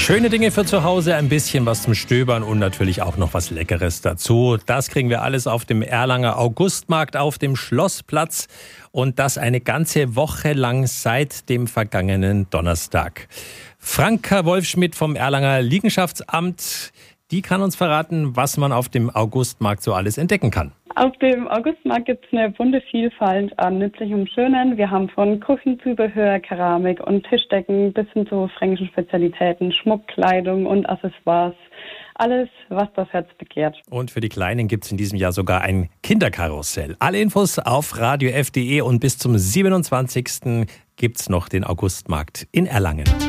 Schöne Dinge für zu Hause, ein bisschen was zum Stöbern und natürlich auch noch was Leckeres dazu. Das kriegen wir alles auf dem Erlanger Augustmarkt auf dem Schlossplatz und das eine ganze Woche lang seit dem vergangenen Donnerstag. Franka Wolfschmidt vom Erlanger Liegenschaftsamt, die kann uns verraten, was man auf dem Augustmarkt so alles entdecken kann. Auf dem Augustmarkt gibt es eine bunte Vielfalt an nützlichem Schönen. Wir haben von Küchenzubehör, Keramik und Tischdecken bis hin zu fränkischen Spezialitäten, Schmuck, Kleidung und Accessoires. Alles, was das Herz begehrt. Und für die Kleinen gibt es in diesem Jahr sogar ein Kinderkarussell. Alle Infos auf radiof.de und bis zum 27. gibt es noch den Augustmarkt in Erlangen.